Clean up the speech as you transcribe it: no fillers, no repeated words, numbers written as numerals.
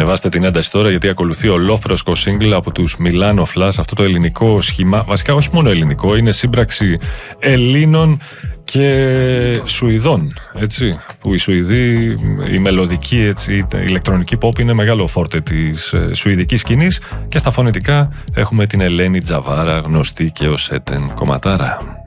Ανεβάστε την ένταση τώρα, γιατί ακολουθεί ολόφρεσκο single από τους Milano Flash. Αυτό το ελληνικό σχήμα, βασικά όχι μόνο ελληνικό, είναι σύμπραξη Ελλήνων και Σουηδών, έτσι, που οι Σουηδοί, η μελωδική, έτσι, η ηλεκτρονική pop είναι μεγάλο φόρτε της σουηδικής σκηνής, και στα φωνητικά έχουμε την Ελένη Τζαβάρα, γνωστή και ως Έτεν κομματάρα.